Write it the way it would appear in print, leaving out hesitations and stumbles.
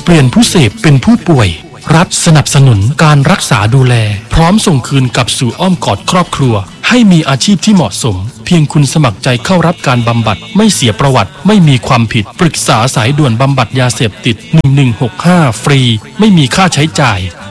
เปลี่ยนผู้เสพเป็นผู้ป่วยรัฐสนับสนุนการรักษาดูแลพร้อมส่งคืนกลับสู่อ้อมกอดครอบครัวให้มีอาชีพที่เหมาะสมเพียงคุณสมัครใจเข้ารับการบำบัดไม่เสียประวัติไม่มีความผิดปรึกษาสายด่วนบำบัดยาเสพติด1165ฟรีไม่มีค่าใช้จ่าย